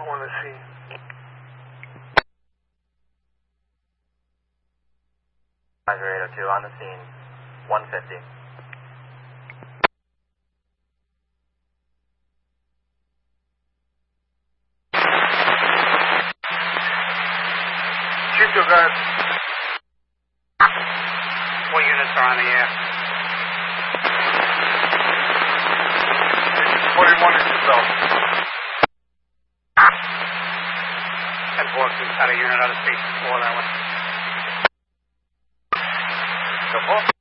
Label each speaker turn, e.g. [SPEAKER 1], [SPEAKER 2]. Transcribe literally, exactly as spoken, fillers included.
[SPEAKER 1] on the scene.
[SPEAKER 2] Roger, eight oh two on the scene, one fifty.
[SPEAKER 1] Shoot your guys.
[SPEAKER 3] What units are on the air?
[SPEAKER 1] forty-one is yourself.
[SPEAKER 3] ten four, got a unit out of station four that way.
[SPEAKER 1] The four?